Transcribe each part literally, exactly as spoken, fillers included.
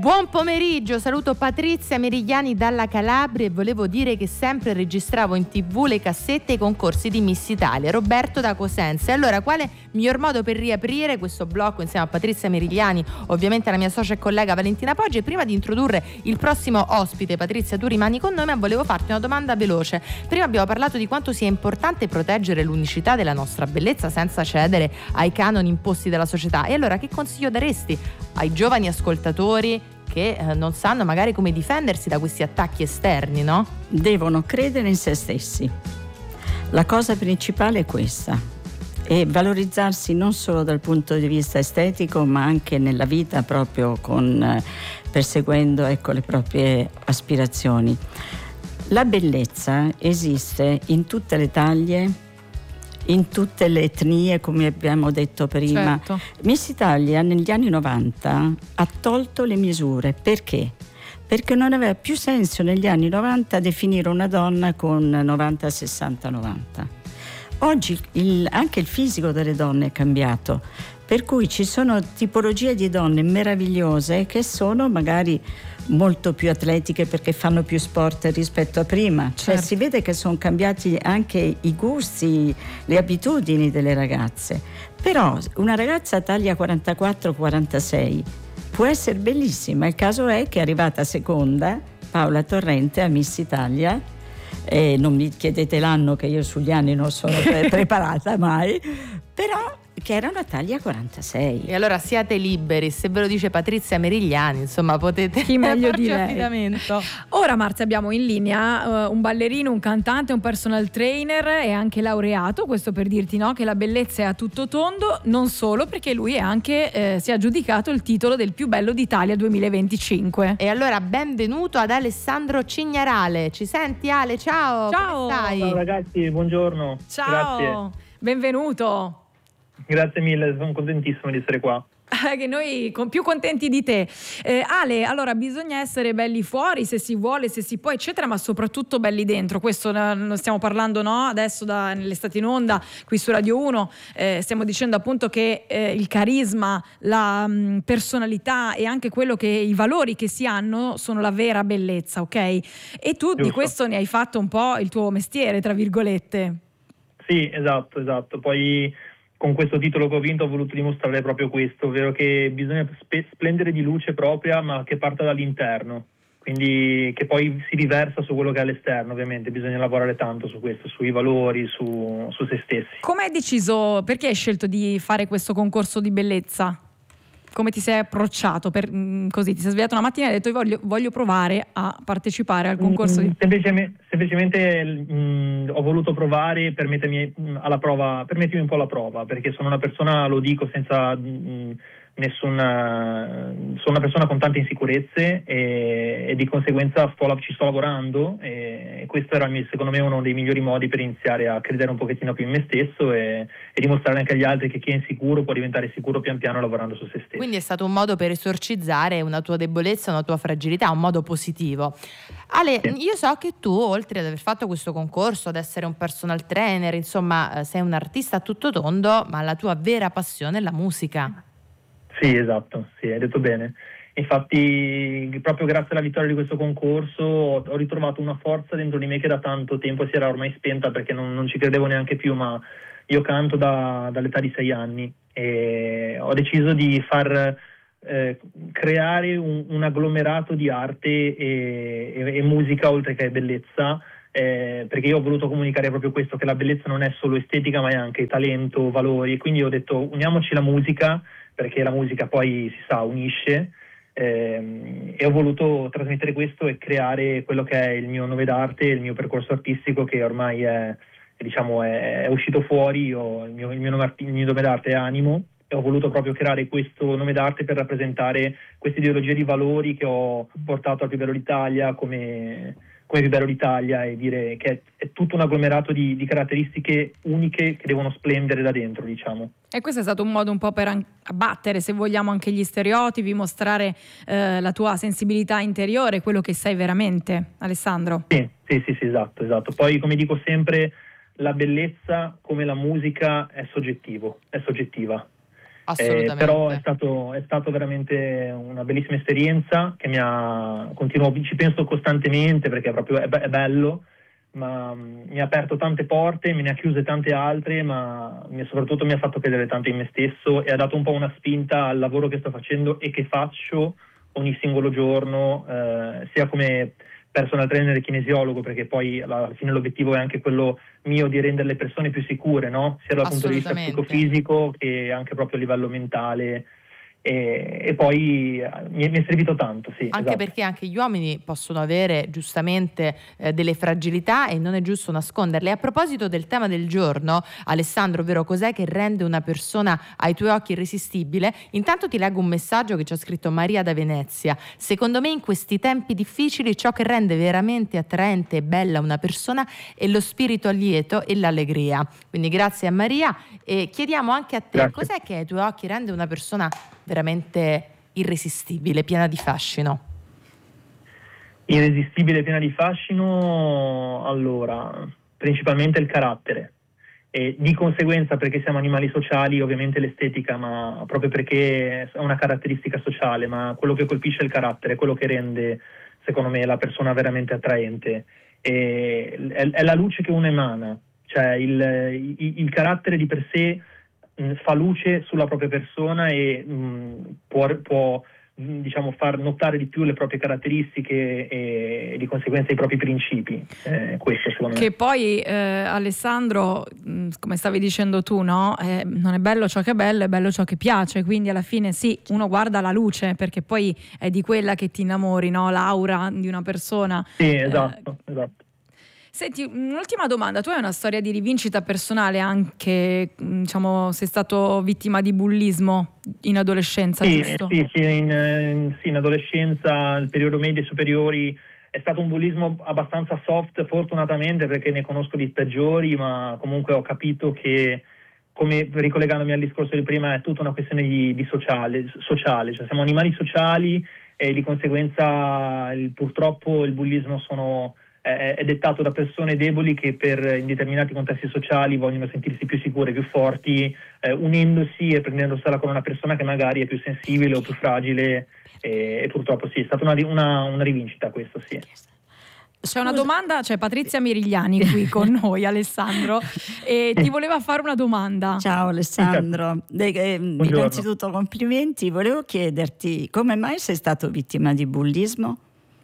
Buon pomeriggio, saluto Patrizia Merigliani dalla Calabria e volevo dire che sempre registravo in tv le cassette e i concorsi di Miss Italia. Roberto da Cosenza. E allora, quale miglior modo per riaprire questo blocco insieme a Patrizia Merigliani, ovviamente la mia socia e collega Valentina Poggi? E prima di introdurre il prossimo ospite, Patrizia, tu rimani con noi, ma volevo farti una domanda veloce. Prima abbiamo parlato di quanto sia importante proteggere l'unicità della nostra bellezza senza cedere ai canoni imposti dalla società. E allora, che consiglio daresti ai giovani ascoltatori che eh, non sanno magari come difendersi da questi attacchi esterni, no? Devono credere in se stessi. La cosa principale è questa, e valorizzarsi non solo dal punto di vista estetico, ma anche nella vita, proprio con eh, perseguendo ecco le proprie aspirazioni. La bellezza esiste in tutte le taglie, in tutte le etnie, come abbiamo detto prima. Certo. Miss Italia negli anni novanta ha tolto le misure. Perché? Perché non aveva più senso negli anni novanta definire una donna con novanta, sessanta, novanta. Oggi il, anche il fisico delle donne è cambiato, per cui ci sono tipologie di donne meravigliose che sono magari molto più atletiche perché fanno più sport rispetto a prima. Cioè, certo. si vede che sono cambiati anche i gusti, le abitudini delle ragazze. Però una ragazza taglia quarantaquattro quarantasei può essere bellissima. Il caso è che è arrivata seconda Paola Torrente a Miss Italia, e non mi chiedete l'anno che io sugli anni non sono pre- preparata mai, però che era una taglia quarantasei. E allora siate liberi, se ve lo dice Patrizia Merigliani, insomma potete chi meglio di lei. affidamento. Ora Marzia abbiamo in linea uh, un ballerino, un cantante, un personal trainer e anche laureato, questo per dirti, no, che la bellezza è a tutto tondo, non solo, perché lui è anche eh, si è aggiudicato il titolo del più bello d'Italia duemilaventicinque. E allora benvenuto ad Alessandro Cignarale. Ci senti, Ale? Ciao. Ciao. Come stai? Ciao ragazzi, buongiorno. Ciao. Grazie. Benvenuto. Grazie mille, sono contentissimo di essere qua. Che noi con più contenti di te. eh, Ale, allora bisogna essere belli fuori se si vuole, se si può, eccetera, ma soprattutto belli dentro. Questo ne stiamo parlando, no? Adesso da, nell'estate in onda qui su Radio uno eh, stiamo dicendo appunto che eh, il carisma, la mh, personalità e anche quello che i valori che si hanno sono la vera bellezza, ok? E tu Giusto. Di questo ne hai fatto un po' il tuo mestiere, tra virgolette. Sì, esatto, esatto. Poi con questo titolo che ho vinto ho voluto dimostrare proprio questo, ovvero che bisogna spe- splendere di luce propria, ma che parta dall'interno, quindi che poi si riversa su quello che è all'esterno. Ovviamente bisogna lavorare tanto su questo, sui valori, su, su se stessi. Come hai deciso, perché hai scelto di fare questo concorso di bellezza? Come ti sei approcciato? Per, mh, così ti sei svegliato una mattina e hai detto: io voglio, voglio provare a partecipare al concorso di... Semplicemente, semplicemente mh, ho voluto provare per mettermi mh, alla prova, per mettermi un po' alla prova, perché sono una persona, lo dico senza mh, nessuna, sono una persona con tante insicurezze e, e di conseguenza sto, ci sto lavorando, e, e questo era secondo me uno dei migliori modi per iniziare a credere un pochettino più in me stesso e, e dimostrare anche agli altri che chi è insicuro può diventare sicuro pian piano lavorando su se stesso. Quindi è stato un modo per esorcizzare una tua debolezza, una tua fragilità, un modo positivo. Ale, Sì. io so che tu, oltre ad aver fatto questo concorso, ad essere un personal trainer, insomma, sei un artista a tutto tondo, ma la tua vera passione è la musica. Sì, esatto, sì, hai detto bene. Infatti, proprio grazie alla vittoria di questo concorso ho, ho ritrovato una forza dentro di me che da tanto tempo si era ormai spenta, perché non, non ci credevo neanche più, ma io canto da, dall'età di sei anni e ho deciso di far eh, creare un, un agglomerato di arte e, e, e musica oltre che bellezza, eh, perché io ho voluto comunicare proprio questo, che la bellezza non è solo estetica ma è anche talento, valori, e quindi ho detto uniamoci la musica, perché la musica poi si sa unisce, ehm, e ho voluto trasmettere questo e creare quello che è il mio nome d'arte, il mio percorso artistico, che ormai è, diciamo, è, è uscito fuori. Io, il, mio, il, mio nome arti- il mio nome d'arte è Animo, e ho voluto proprio creare questo nome d'arte per rappresentare questa ideologia di valori che ho portato al più bello d'Italia come... come più bello d'Italia, e dire che è, è tutto un agglomerato di, di caratteristiche uniche che devono splendere da dentro, diciamo. E questo è stato un modo un po' per an- abbattere, se vogliamo, anche gli stereotipi, mostrare eh, la tua sensibilità interiore, quello che sei veramente, Alessandro. Sì, sì, sì, sì, esatto, esatto. Poi, come dico sempre, la bellezza, come la musica, è soggettivo, è soggettiva. Assolutamente. Eh, però è stato, è stato veramente una bellissima esperienza che mi ha continuo, ci penso costantemente perché è proprio è, be- è bello, ma mh, mi ha aperto tante porte, me ne ha chiuse tante altre, ma mi, soprattutto mi ha fatto credere tanto in me stesso e ha dato un po' una spinta al lavoro che sto facendo e che faccio ogni singolo giorno, eh, sia come personal trainer e kinesiologo, perché poi alla fine l'obiettivo è anche quello mio di rendere le persone più sicure, no? Sia dal punto di vista psicofisico che anche proprio a livello mentale. E, e poi mi è, mi è servito tanto, sì. Anche esatto. perché anche gli uomini possono avere giustamente eh, delle fragilità e non è giusto nasconderle. A proposito del tema del giorno, Alessandro, ovvero cos'è che rende una persona ai tuoi occhi irresistibile, intanto ti leggo un messaggio che ci ha scritto Maria da Venezia. Secondo me in questi tempi difficili ciò che rende veramente attraente e bella una persona è lo spirito lieto e l'allegria. Quindi grazie a Maria e chiediamo anche a te, Grazie. Cos'è che ai tuoi occhi rende una persona veramente irresistibile, piena di fascino? Irresistibile, piena di fascino, allora, principalmente il carattere. E di conseguenza, perché siamo animali sociali, ovviamente l'estetica, ma proprio perché è una caratteristica sociale, ma quello che colpisce è il carattere, quello che rende, secondo me, la persona veramente attraente. E è, è la luce che uno emana, cioè il, il, il carattere di per sé mh, fa luce sulla propria persona e mh, può, può mh, diciamo, far notare di più le proprie caratteristiche e, e di conseguenza i propri principi. Eh, questo secondo Che me. poi eh, Alessandro, mh, come stavi dicendo tu, no? Eh, non è bello ciò che è bello, è bello ciò che piace, quindi alla fine sì, uno guarda la luce perché poi è di quella che ti innamori, no? L'aura di una persona. Sì, esatto, eh, esatto. Senti, un'ultima domanda, tu hai una storia di rivincita personale anche, diciamo, sei stato vittima di bullismo in adolescenza, Sì, giusto? sì, sì, in, in, sì, in adolescenza, il periodo medio e superiori, è stato un bullismo abbastanza soft, fortunatamente, perché ne conosco di peggiori, ma comunque ho capito che, come ricollegandomi al discorso di prima, è tutta una questione di, di sociale, sociale, cioè siamo animali sociali e di conseguenza il, purtroppo il bullismo sono... è dettato da persone deboli che per in determinati contesti sociali vogliono sentirsi più sicure, più forti, eh, unendosi e prendendosela con una persona che magari è più sensibile o più fragile e, e purtroppo sì, è stata una, una, una rivincita questo, sì. C'è una domanda, c'è Patrizia Mirigliani qui con noi, Alessandro, e ti voleva fare una domanda. Ciao Alessandro, De, eh, innanzitutto complimenti, volevo chiederti come mai sei stato vittima di bullismo?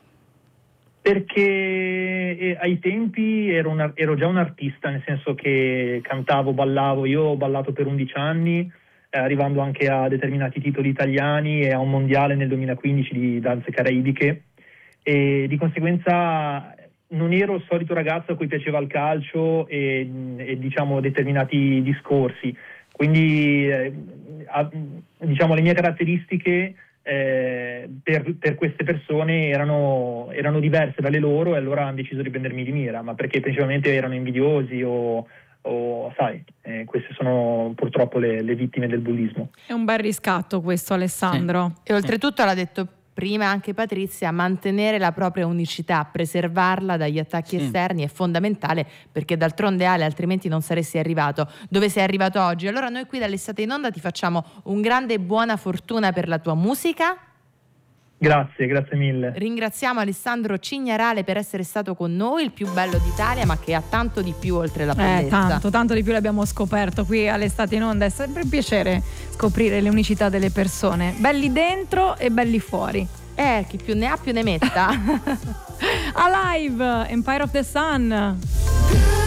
Perché ai tempi ero, una, ero già un artista, nel senso che cantavo, ballavo, io ho ballato per undici anni, eh, arrivando anche a determinati titoli italiani e a un mondiale nel duemilaquindici di danze caraibiche, e di conseguenza non ero il solito ragazzo a cui piaceva il calcio e, e diciamo determinati discorsi, quindi eh, a, diciamo le mie caratteristiche Eh, per, per queste persone erano, erano diverse dalle loro e allora hanno deciso di prendermi di mira, ma perché principalmente erano invidiosi o, o sai, eh, queste sono purtroppo le, le vittime del bullismo. È un bel riscatto questo, Alessandro. Sì. E oltretutto l'ha detto prima anche Patrizia, mantenere la propria unicità, preservarla dagli attacchi sì. esterni è fondamentale, perché d'altronde Ale altrimenti non saresti arrivato dove sei arrivato oggi. Allora noi qui dall'Estate in Onda ti facciamo un grande e buona fortuna per la tua musica. Grazie, grazie mille. Ringraziamo Alessandro Cignarale per essere stato con noi, il più bello d'Italia, ma che ha tanto di più oltre la bellezza. Eh, tanto, tanto di più l'abbiamo scoperto qui all'Estate in Onda. È sempre un piacere scoprire le unicità delle persone, belli dentro e belli fuori. Eh, chi più ne ha più ne metta. Alive, Empire of the Sun.